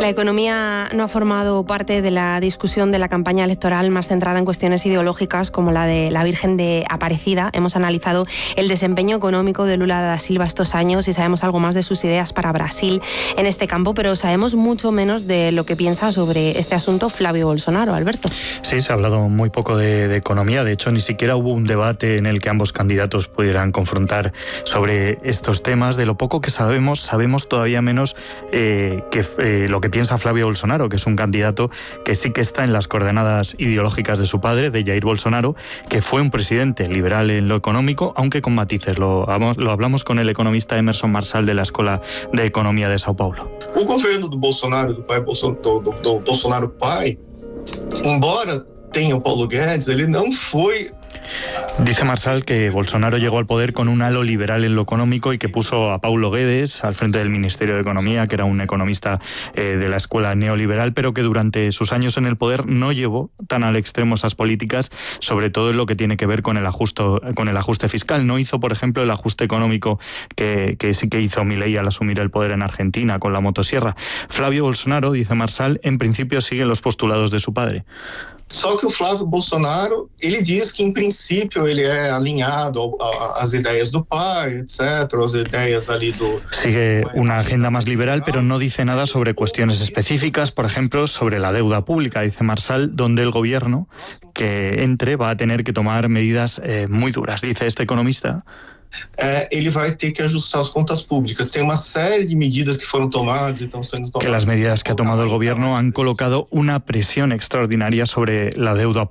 La economía no ha formado parte de la discusión de la campaña electoral más centrada en cuestiones ideológicas como la de la Virgen de Aparecida. Hemos analizado el desempeño económico de Lula da Silva estos años y sabemos algo más de sus ideas para Brasil en este campo, pero sabemos mucho menos de lo que piensa sobre este asunto Flavio Bolsonaro. Alberto. Sí, se ha hablado muy poco de economía. De hecho, ni siquiera hubo un debate en el que ambos candidatos pudieran confrontar sobre estos temas. De lo poco que sabemos todavía menos lo que piensa Flavio Bolsonaro, que es un candidato que sí que está en las coordenadas ideológicas de su padre, de Jair Bolsonaro, que fue un presidente liberal en lo económico, aunque con matices. Lo hablamos con el economista Emerson Marçal de la Escola de Economía de Sao Paulo. O governo do Bolsonaro, do Bolsonaro pai, embora tenha o Paulo Guedes, ele não foi. Dice Marçal que Bolsonaro llegó al poder con un halo liberal en lo económico y que puso a Paulo Guedes al frente del Ministerio de Economía, que era un economista de la escuela neoliberal, pero que durante sus años en el poder no llevó tan al extremo esas políticas, sobre todo en lo que tiene que ver con el ajuste fiscal. No hizo, por ejemplo, el ajuste económico que sí que hizo Milei al asumir el poder en Argentina con la motosierra. Flavio Bolsonaro, dice Marçal, en principio sigue los postulados de su padre. Só que o Flávio Bolsonaro, ele diz que em princípio ele é alinhado às ideias do pai, etc., as ideias ali do... Sigue una agenda más liberal, pero no dice nada sobre cuestiones específicas, por ejemplo, sobre la deuda pública, dice Marçal, donde el gobierno que entre va a tener que tomar medidas muy duras, dice este economista. Ele vai ter que ajustar as contas públicas. Tem uma série de medidas que foram tomadas e estão sendo tomadas. Que las medidas que ha tomado el gobierno han colocado una presión extraordinaria sobre la deuda